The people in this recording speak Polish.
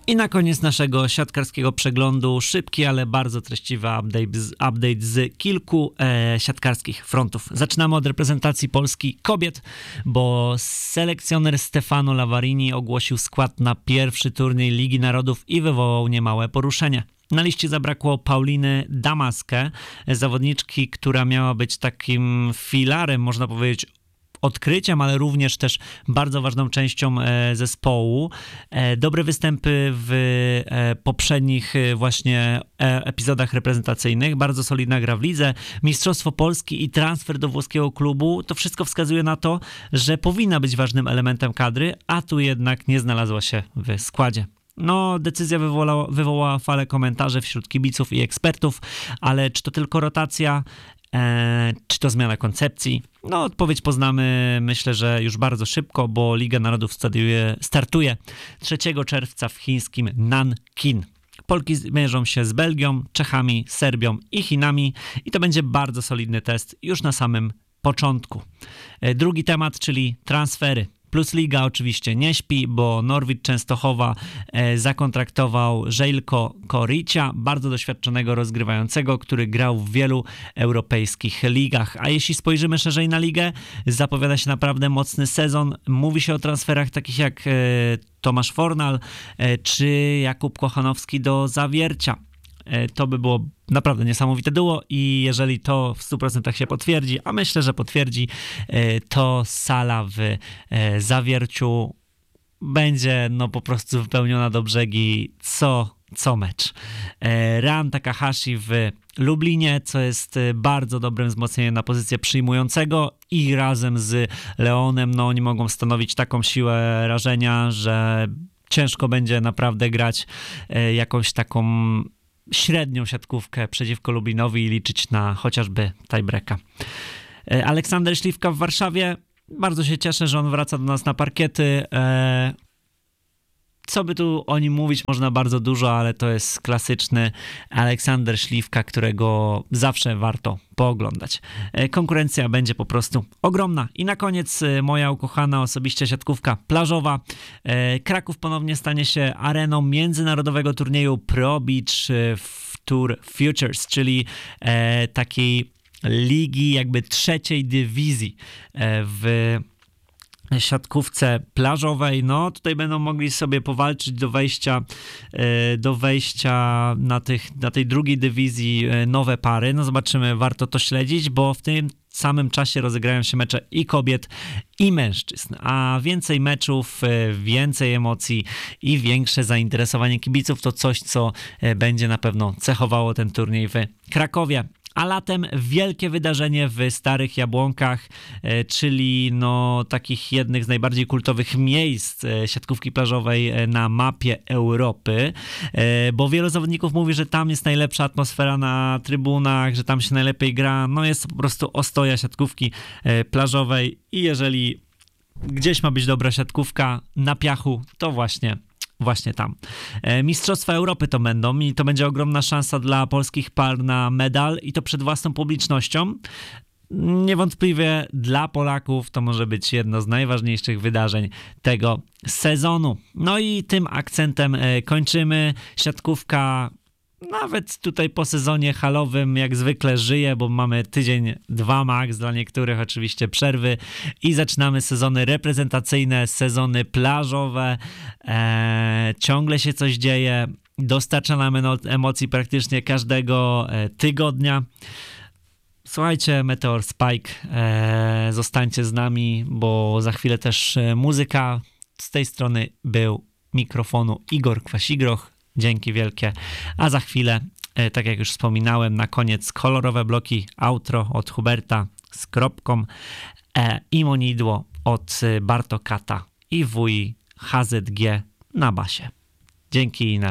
I na koniec naszego siatkarskiego przeglądu szybki, ale bardzo treściwy update z kilku siatkarskich frontów. Zaczynamy od reprezentacji Polski kobiet, bo selekcjoner Stefano Lavarini ogłosił skład na pierwszy turniej Ligi Narodów i wywołał niemałe poruszenie. Na liście zabrakło Pauliny Damaskę, zawodniczki, która miała być takim filarem, można powiedzieć, odkryciem, ale również też bardzo ważną częścią zespołu. Dobre występy w poprzednich właśnie epizodach reprezentacyjnych, bardzo solidna gra w lidze, Mistrzostwo Polski i transfer do włoskiego klubu, to wszystko wskazuje na to, że powinna być ważnym elementem kadry, a tu jednak nie znalazła się w składzie. No, decyzja wywołała falę komentarzy wśród kibiców i ekspertów, ale czy to tylko rotacja, czy to zmiana koncepcji? No, odpowiedź poznamy, myślę, że już bardzo szybko, bo Liga Narodów startuje 3 czerwca w chińskim Nankin. Polki zmierzą się z Belgią, Czechami, Serbią i Chinami i to będzie bardzo solidny test już na samym początku. Drugi temat, czyli transfery. Plus Liga oczywiście nie śpi, bo Norwid Częstochowa zakontraktował Żeljko Koricia, bardzo doświadczonego rozgrywającego, który grał w wielu europejskich ligach. A jeśli spojrzymy szerzej na ligę, zapowiada się naprawdę mocny sezon. Mówi się o transferach takich jak Tomasz Fornal czy Jakub Kochanowski do Zawiercia. To by było naprawdę niesamowite duo i jeżeli to w 100% się potwierdzi, a myślę, że potwierdzi, to sala w Zawierciu będzie no po prostu wypełniona do brzegi co mecz. Ran Takahashi w Lublinie, co jest bardzo dobrym wzmocnieniem na pozycję przyjmującego i razem z Leonem, no oni mogą stanowić taką siłę rażenia, że ciężko będzie naprawdę grać jakąś taką średnią siatkówkę przeciwko Lublinowi i liczyć na chociażby tiebreaka. Aleksander Śliwka w Warszawie. Bardzo się cieszę, że on wraca do nas na parkiety. Co by tu o nim mówić? Można bardzo dużo, ale to jest klasyczny Aleksander Śliwka, którego zawsze warto pooglądać. Konkurencja będzie po prostu ogromna. I na koniec moja ukochana osobiście siatkówka plażowa. Kraków ponownie stanie się areną międzynarodowego turnieju Pro Beach Tour Futures, czyli takiej ligi jakby 3. dywizji w siatkówce plażowej. No tutaj będą mogli sobie powalczyć do wejścia na tej 2. dywizji nowe pary. No zobaczymy, warto to śledzić, bo w tym samym czasie rozegrają się mecze i kobiet, i mężczyzn, a więcej meczów, więcej emocji i większe zainteresowanie kibiców to coś, co będzie na pewno cechowało ten turniej w Krakowie. A latem wielkie wydarzenie w Starych Jabłonkach, czyli no takich jednych z najbardziej kultowych miejsc siatkówki plażowej na mapie Europy, bo wielu zawodników mówi, że tam jest najlepsza atmosfera na trybunach, że tam się najlepiej gra. No jest to po prostu ostoja siatkówki plażowej i jeżeli gdzieś ma być dobra siatkówka na piachu, to właśnie tam. Mistrzostwa Europy to będą i to będzie ogromna szansa dla polskich par na medal i to przed własną publicznością. Niewątpliwie dla Polaków to może być jedno z najważniejszych wydarzeń tego sezonu. No i tym akcentem kończymy. Siatkówka nawet tutaj po sezonie halowym jak zwykle żyje, bo mamy tydzień, 2 max, dla niektórych oczywiście przerwy i zaczynamy sezony reprezentacyjne, sezony plażowe. Ciągle się coś dzieje, dostarcza nam emocji praktycznie każdego tygodnia. Słuchajcie, Meteor Spike, zostańcie z nami, bo za chwilę też muzyka. Z tej strony był mikrofonu Igor Kwasigroch. Dzięki wielkie. A za chwilę, tak jak już wspominałem, na koniec kolorowe bloki outro od Huberta z kropką i monidło od Bartokata i wuj HZG na basie. Dzięki.